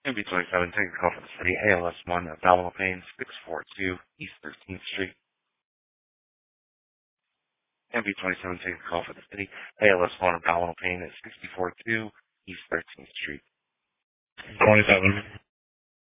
MB27, taking a call for the city, ALS1, abdominal pain, 642 East 13th Street. MB27, taking a call for the city, ALS1, abdominal pain at 642 East 13th Street. 27.